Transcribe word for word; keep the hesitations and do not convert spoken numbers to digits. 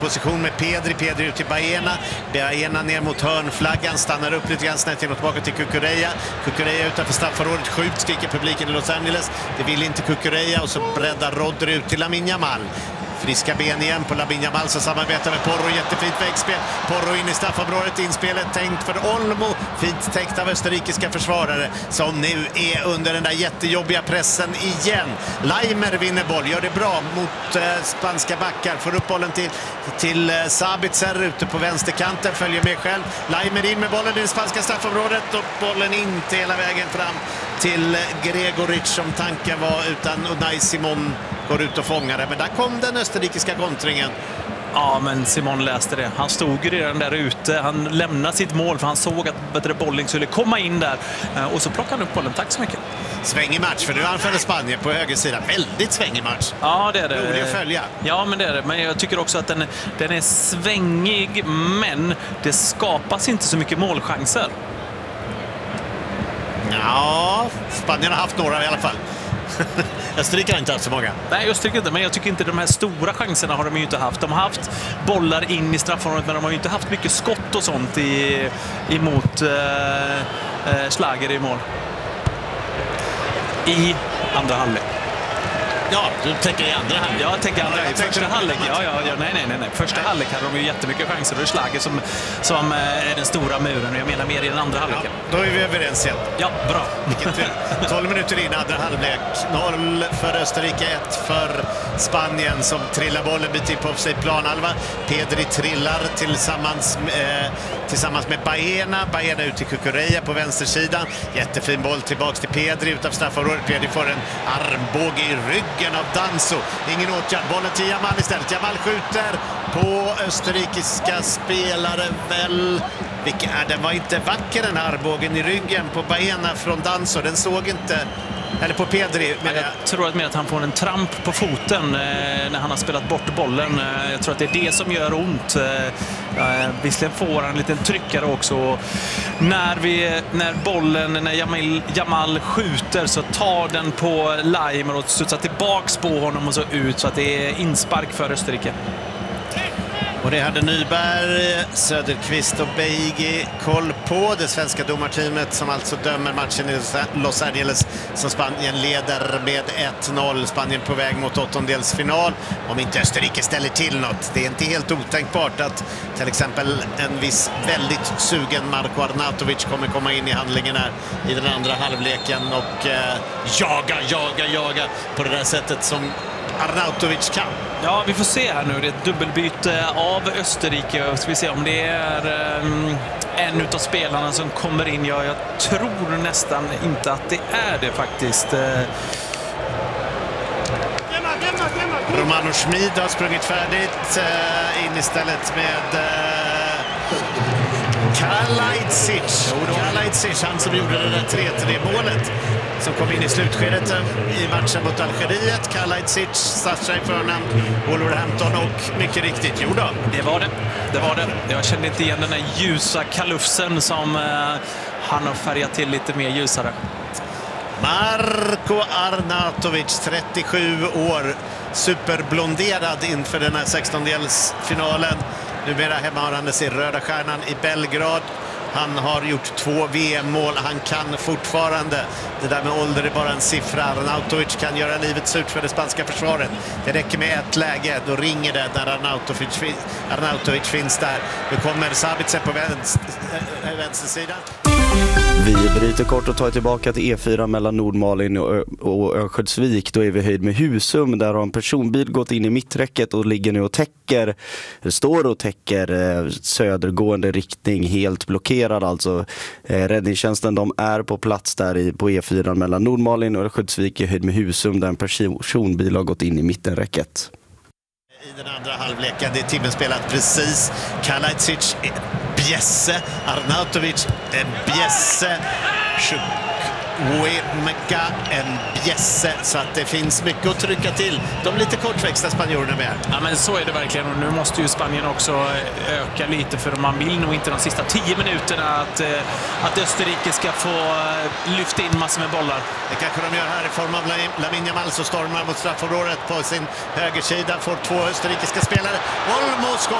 Position med Pedri, Pedri ut till Baena. Baena ner mot hörnflaggan, stannar upp lite grann snett och tillbaka till Cucurella. Cucurella utanför straffområdet, skjut, skriker publiken i Los Angeles. Det vill inte Cucurella och så breddar Rodri ut till Lamine Yamal. Friska ben igen på Lamine Yamal som samarbetar med Porro. Jättefint vägspel. Porro in i straffområdet. Inspelet tänkt för Olmo. Fint täckt av österrikiska försvarare som nu är under den där jättejobbiga pressen igen. Leimer vinner boll. Gör det bra mot eh, spanska backar. Får upp bollen till, till eh, Sabitzer ute på vänsterkanten. Följer med själv. Leimer in med bollen i det spanska straffområdet och bollen inte hela vägen fram till Gregoric som tanken var, utan Unai Simon går ut och fångar det. Men där kom den österrikiska kontringen. Ja, men Simon läste det. Han stod ju redan där ute. Han lämnade sitt mål för han såg att bättre bolling skulle komma in där. Och så plockade han upp bollen. Tack så mycket. Svängig match, för nu anfaller Spanien på höger sida. Väldigt svängig match. Ja, det är det. Rolig att följa. Ja, men det är det. Men jag tycker också att den, den är svängig, men det skapas inte så mycket målchanser. Ja, Spanien har haft några i alla fall. Österrike har inte haft så många. Nej, Österrike inte, men jag tycker inte de här stora chanserna har de ju inte haft. De har haft bollar in i straffområdet, men de har ju inte haft mycket skott och sånt i, emot eh, eh, Schlager i mål. I andra halvlek. Ja, du tänker i andra halvlek. Ja, jag tänker andra. Ja, I första halvlek. Ja, ja, ja, nej, nej, nej, nej. Första nej. halvlek hade de ju jättemycket chanser. Det är Schlager som, som är den stora muren. Jag menar mer i den andra halvleken. Ja, då är vi överens igen. Ja, bra. Vilken tur. tolv minuter in, andra halvlek. noll för Österrike, ett för Spanien som trillar bollen bit in på sig planhalva. Pedri trillar tillsammans, eh, tillsammans med Baena. Baena ut till Cucurella på vänstersidan. Jättefin boll tillbaks till Pedri utanför straffområdet. Pedri får en armbåge i ryggen av Danso. Ingen åtgärd. Bollen till Yamal istället. Yamal skjuter på österrikiska spelare väl. Vilka är den? Var inte vacker den armbågen i ryggen på Baena från Danso. Den såg inte... Eller på Pedri. Men jag, jag tror att, med att han får en tramp på foten eh, när han har spelat bort bollen. Eh, jag tror att det är det som gör ont. Eh, visserligen får han en liten tryckare också. När, vi, när bollen, när Yamal, Yamal skjuter så tar den på Leimer och studsar tillbaks på honom och så ut. Så att det är inspark för Österrike. Och det hade Nyberg, Söderqvist och Beigi koll på. Det svenska domarteamet som alltså dömer matchen i Los Angeles som Spanien leder med ett noll. Spanien på väg mot åttondelsfinal. Om inte Österrike ställer till något. Det är inte helt otänkbart att till exempel en viss väldigt sugen Marko Arnautovic kommer komma in i handlingen här i den andra halvleken och eh, jaga, jaga, jaga på det där sättet som Arnautovic kan. Ja, vi får se här nu. Det är ett dubbelbyte av Österrike. Ska vi se om det är um, en utav spelarna som kommer in. Ja, jag tror nästan inte att det är det faktiskt. Romano Schmid har sprungit färdigt uh, in istället med uh, Kalajdzic. Kalajdzic, han som gjorde det där tre tre-målet som kom in i slutskedet i matchen mot Algeriet. Kalajdzic, Sunshine Burnham, Wolverhampton och mycket riktigt, jo då. Det var det, det var det. Jag kände inte igen den där ljusa kalufsen som uh, han har färgat till lite mer ljusare. Marko Arnautovic, trettiosju år, superblonderad inför den här sextondelsfinalen. Numera hemmaharandes i Röda Stjärnan i Belgrad. Han har gjort två V M-mål. Han kan fortfarande. Det där med ålder är bara en siffra. Arnautovic kan göra livet surt för det spanska försvaret. Det räcker med ett läge. Då ringer det när Arnautovic, Arnautovic finns där. Nu kommer Sabitzer på vänster, äh, vänstersidan. Vi bryter kort och tar tillbaka till E fyra mellan Nordmalin och, och Örnsköldsvik. Då är vi höjd med Husum. Där har en personbil gått in i mitträcket och ligger nu och täcker, står och täcker eh, södergående riktning, helt blockerad. Alltså eh, räddningstjänsten, de är på plats där i, på E fyra mellan Nordmalin och Örnsköldsvik i höjd med Husum, där en personbil har gått in i mittenräcket. I den andra halvleken, det är timmen spelat precis. Kalajdzic, Bjesse, Arnautovic, Bjesse, Uemca, en bjässe, så att det finns mycket att trycka till. De lite kortväxta spanjorerna med. Ja, men så är det verkligen, och nu måste ju Spanien också öka lite, för man vill nog inte de sista tio minuterna att, att Österrike ska få lyfta in massor med bollar. Det kanske de gör här i form av Lamine Yamal, som stormar mot straffområdet på sin högersida, får två österrikiska spelare. Olmo